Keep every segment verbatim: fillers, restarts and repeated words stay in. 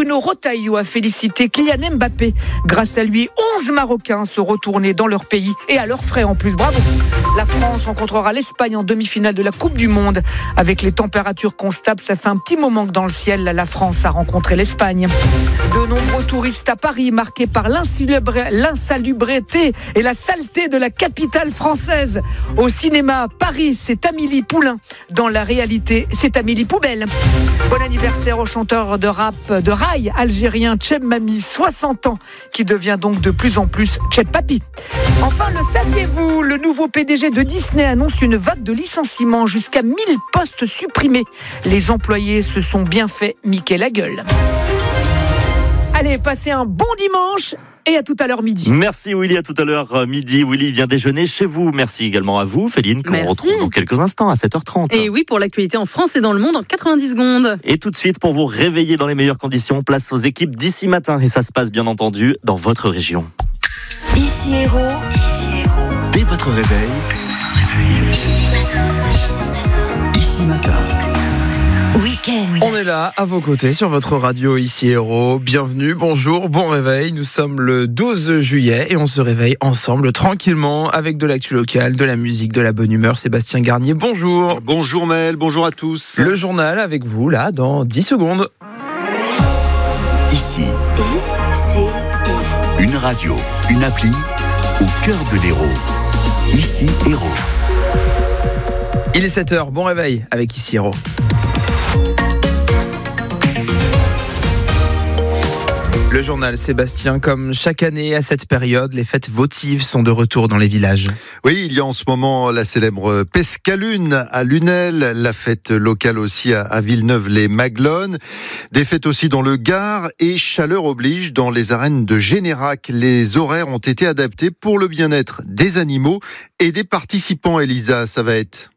Bruno Retailleau a félicité Kylian Mbappé. Grâce à lui, onze Marocains se retournaient dans leur pays et à leurs frais en plus. Bravo. La France rencontrera l'Espagne en demi-finale de la Coupe du Monde. Avec les températures constables, ça fait un petit moment que dans le ciel, la France a rencontré l'Espagne. De nombreux touristes à Paris, marqués par l'insalubrité et la saleté de la capitale française. Au cinéma, Paris, c'est Amélie Poulain. Dans la réalité, c'est Amélie Poubelle. Bon anniversaire au chanteur de rap de rail algérien Cheb Mami, soixante ans, qui devient donc de plus en plus Cheb Papi. Enfin, le saviez-vous, le nouveau P D G de Disney annonce une vague de licenciements, jusqu'à mille postes supprimés. Les employés se sont bien fait miquer la gueule. Allez, passez un bon dimanche et à tout à l'heure midi. Merci Willy, à tout à l'heure midi. Willy vient déjeuner chez vous. Merci également à vous, Féline, qu'on Merci. retrouve dans quelques instants à sept heures trente. Et oui, pour l'actualité en France et dans le monde en quatre-vingt-dix secondes. Et tout de suite, pour vous réveiller dans les meilleures conditions, place aux équipes d'ici matin. Et ça se passe bien entendu dans votre région. Ici Héros, ici Héros. Dès votre réveil, ici matin. Week-end. On est là, à vos côtés, sur votre radio Ici Héros. Bienvenue, bonjour, bon réveil. Nous sommes le douze juillet et on se réveille ensemble, tranquillement, avec de l'actu locale, de la musique, de la bonne humeur. Sébastien Garnier, bonjour. Bonjour Mel, bonjour à tous. Le journal avec vous, là, dans dix secondes. Ici, I C I. une radio, une appli, au cœur de l'Hérault. Ici Héros. Il est sept heures, bon réveil avec Ici Héros. Le journal Sébastien, comme chaque année à cette période, les fêtes votives sont de retour dans les villages. Oui, il y a en ce moment la célèbre Pescalune à Lunel, la fête locale aussi à Villeneuve-les-Maglones, des fêtes aussi dans le Gard et chaleur oblige dans les arènes de Générac. Les horaires ont été adaptés pour le bien-être des animaux et des participants. Elisa, ça va être...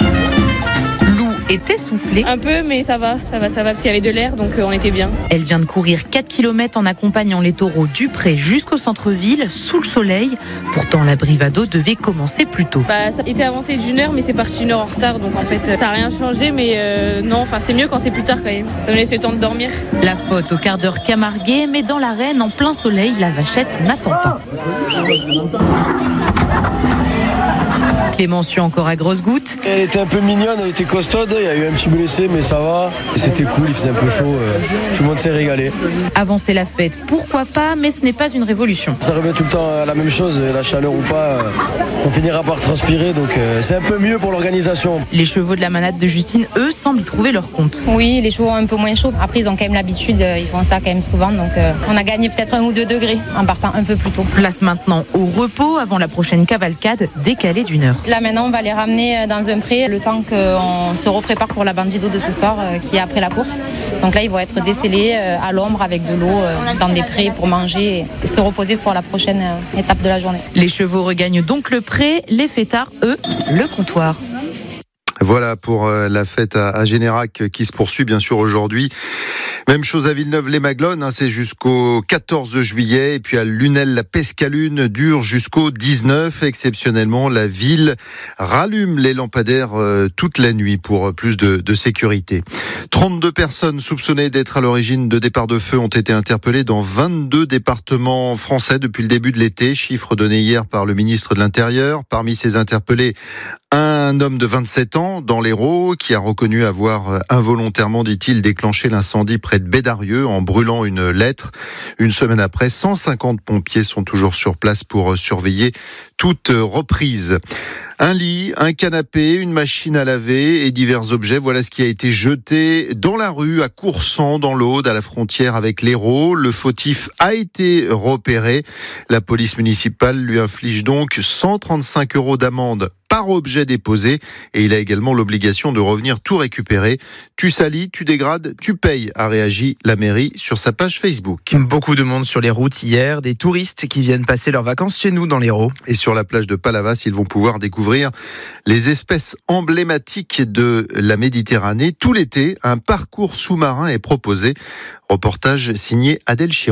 Est essoufflée. Un peu, mais ça va, ça va, ça va, parce qu'il y avait de l'air, donc euh, on était bien. Elle vient de courir quatre kilomètres en accompagnant les taureaux du Pré jusqu'au centre-ville, sous le soleil. Pourtant, la bravado devait commencer plus tôt. Bah, ça était avancé d'une heure, mais c'est parti une heure en retard, donc en fait, ça n'a rien changé, mais euh, non, enfin, c'est mieux quand c'est plus tard quand même. Ça me laisse le temps de dormir. La faute au quart d'heure Camarguais, mais dans l'arène, en plein soleil, la vachette n'attend pas. Clémenceau encore à grosses gouttes. Elle était un peu mignonne, elle était costaude, il y a eu un petit blessé, mais ça va. Et c'était cool, il faisait un peu chaud, euh, tout le monde s'est régalé. Avancer la fête, pourquoi pas, mais ce n'est pas une révolution. Ça revient tout le temps à la même chose, la chaleur ou pas, euh, on finira par transpirer, donc euh, c'est un peu mieux pour l'organisation. Les chevaux de la manade de Justine, eux, semblent y trouver leur compte. Oui, les chevaux ont un peu moins chaud. Après, ils ont quand même l'habitude, ils font ça quand même souvent, donc euh, on a gagné peut-être un ou deux degrés en partant un peu plus tôt. Place maintenant au repos avant la prochaine cavalcade décalée d'une heure. Là maintenant on va les ramener dans un pré le temps qu'on se reprépare pour la bandido de ce soir euh, qui est après la course. Donc là ils vont être décellés euh, à l'ombre avec de l'eau euh, dans des prés pour manger et se reposer pour la prochaine euh, étape de la journée. Les chevaux regagnent donc le pré, les fêtards eux le comptoir. Voilà pour la fête à Générac qui se poursuit bien sûr aujourd'hui. Même chose à Villeneuve-les-Maglones, hein, c'est jusqu'au quatorze juillet. Et puis à Lunel, la Pescalune dure jusqu'au dix-neuf. Exceptionnellement, la ville rallume les lampadaires euh, toute la nuit pour plus de, de sécurité. trente-deux personnes soupçonnées d'être à l'origine de départs de feu ont été interpellées dans vingt-deux départements français depuis le début de l'été. Chiffre donné hier par le ministre de l'Intérieur. Parmi ces interpellés, un homme de vingt-sept ans dans l'Hérault qui a reconnu avoir involontairement, dit-il, déclenché l'incendie près de Bédarieux en brûlant une lettre. Une semaine après, cent cinquante pompiers sont toujours sur place pour surveiller toute reprise. Un lit, un canapé, une machine à laver et divers objets. Voilà ce qui a été jeté dans la rue à Coursan, dans l'Aude, à la frontière avec l'Hérault. Le fautif a été repéré. La police municipale lui inflige donc cent trente-cinq euros d'amende par objet déposé et il a également l'obligation de revenir tout récupérer. Tu salis, tu dégrades, tu payes, a réagi la mairie sur sa page Facebook. Beaucoup de monde sur les routes hier, des touristes qui viennent passer leurs vacances chez nous dans l'Hérault. Et sur la plage de Palavas, ils vont pouvoir découvrir les espèces emblématiques de la Méditerranée. Tout l'été, un parcours sous-marin est proposé. Reportage signé Adèle Chiron.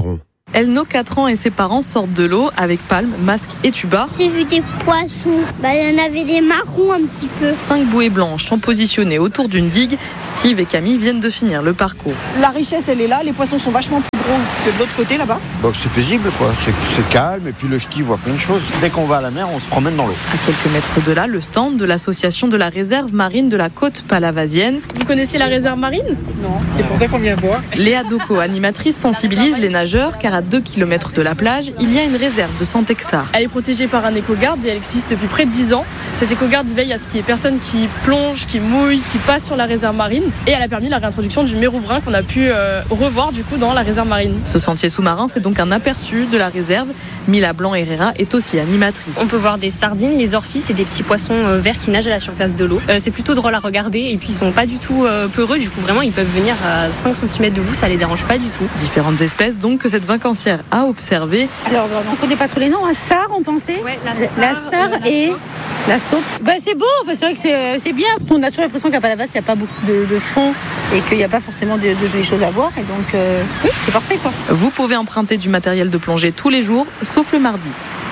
Elno, quatre ans, et ses parents sortent de l'eau avec palme, masque et tuba. J'ai vu des poissons, bah, il y en avait des marrons un petit peu. Cinq bouées blanches sont positionnées autour d'une digue. Steve et Camille viennent de finir le parcours. La richesse, elle est là, les poissons sont vachement plus gros que de l'autre côté là-bas. Donc c'est paisible quoi, c'est, c'est calme et puis le ch'ti voit plein de choses. Dès qu'on va à la mer, on se promène dans l'eau. À quelques mètres de là, le stand de l'association de la réserve marine de la côte palavasienne. Vous connaissez la réserve marine ? Non, c'est pour ça qu'on vient voir. Léa Doko, animatrice, sensibilise les nageurs car à deux kilomètres de la plage, il y a une réserve de cent hectares. Elle est protégée par un éco-garde et elle existe depuis près de dix ans. Cet éco-garde veille à ce qu'il y ait personne qui plonge, qui mouille, qui passe sur la réserve marine. Et elle a permis la réintroduction du mérou brun qu'on a pu euh, revoir du coup dans la réserve marine. Ce sentier sous-marin, c'est donc un aperçu de la réserve. Mila Blanc-Herrera est aussi animatrice. On peut voir des sardines, les orphis, c'est des petits poissons euh, verts qui nagent à la surface de l'eau. Euh, c'est plutôt drôle à regarder et puis ils sont pas du tout euh, peureux. Du coup, vraiment, ils peuvent venir à cinq centimètres de vous, ça les dérange pas du tout. Différentes espèces donc que cette vacancière a observées. Alors, on connaît pas trop les noms. Un sard, on pensait. Ouais, la La sard et la saupe. Bah, c'est beau, enfin, c'est vrai que c'est, c'est bien. On a toujours l'impression qu'à Palavas, il n'y a pas beaucoup de, de fond et qu'il n'y a pas forcément de, de jolies choses à voir. Et donc, euh, oui, c'est parfait, quoi. Vous pouvez emprunter du matériel de plongée tous les jours, sauf le mardi.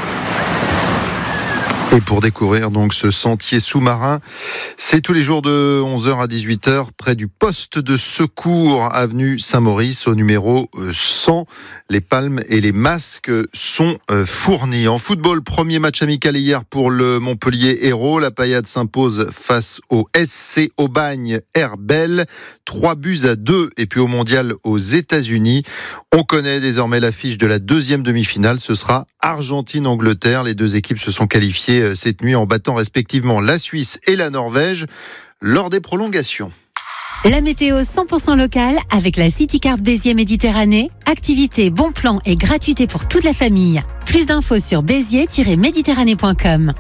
Et pour découvrir donc ce sentier sous-marin, c'est tous les jours de onze heures à dix-huit heures près du poste de secours avenue Saint-Maurice au numéro cent. Les palmes et les masques sont fournis. En football, premier match amical hier pour le Montpellier Hérault. La Payade s'impose face au S C Aubagne Herbel. Trois buts à deux. Et puis au mondial aux États-Unis, on connaît désormais l'affiche de la deuxième demi-finale. Ce sera Argentine-Angleterre. Les deux équipes se sont qualifiées cette nuit en battant respectivement la Suisse et la Norvège lors des prolongations. La météo cent pour cent locale avec la CityCard Béziers Méditerranée. Activité, bon plan et gratuité pour toute la famille. Plus d'infos sur béziers tiret méditerranée point com.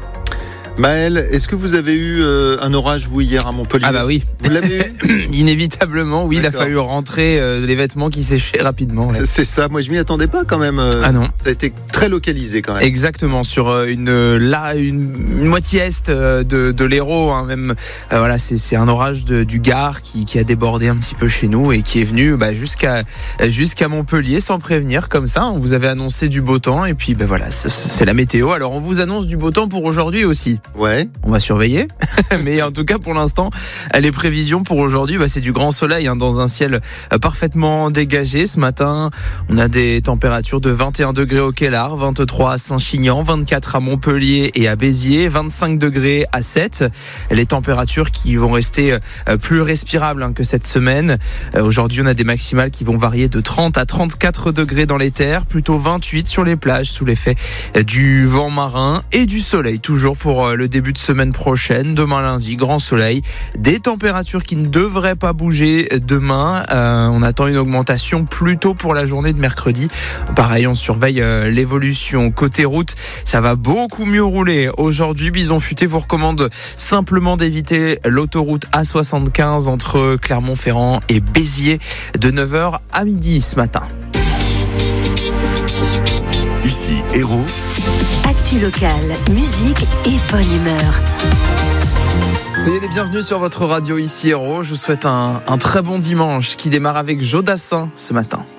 Maël, est-ce que vous avez eu euh, un orage, vous, hier à Montpellier ? Ah bah oui. Vous l'avez eu ? Inévitablement, oui. D'accord. Il a fallu rentrer euh, les vêtements qui séchaient rapidement. Ouais. C'est ça, moi je m'y attendais pas quand même. Ah non. Ça a été très localisé quand même. Exactement, sur une, là, une, une moitié est de, de l'Hérault. Hein, même, euh, voilà, c'est, c'est un orage de, du Gard qui, qui a débordé un petit peu chez nous et qui est venu bah, jusqu'à, jusqu'à Montpellier sans prévenir comme ça. On vous avait annoncé du beau temps et puis bah, voilà, c'est, c'est la météo. Alors on vous annonce du beau temps pour aujourd'hui aussi. Ouais. On va surveiller, mais en tout cas pour l'instant, les prévisions pour aujourd'hui, bah, c'est du grand soleil hein, dans un ciel parfaitement dégagé. Ce matin, on a des températures de vingt et un degrés au Kellar, vingt-trois à Saint-Chinian, vingt-quatre à Montpellier et à Béziers, vingt-cinq degrés à Sète. Les températures qui vont rester plus respirables hein, que cette semaine. Aujourd'hui, on a des maximales qui vont varier de trente à trente-quatre degrés dans les terres, plutôt vingt-huit sur les plages sous l'effet du vent marin et du soleil, toujours pour le début de semaine prochaine. Demain lundi, grand soleil, des températures qui ne devraient pas bouger demain. Euh, on attend une augmentation plutôt pour la journée de mercredi. Pareil, on surveille euh, l'évolution. Côté route, ça va beaucoup mieux rouler. Aujourd'hui, Bison Futé vous recommande simplement d'éviter l'autoroute A soixante-quinze entre Clermont-Ferrand et Béziers de neuf heures à midi ce matin. Ici, Hérault. Actu locale, musique et bonne humeur. Soyez les bienvenus sur votre radio ici Hérault. Je vous souhaite un, un très bon dimanche qui démarre avec Jodassin ce matin.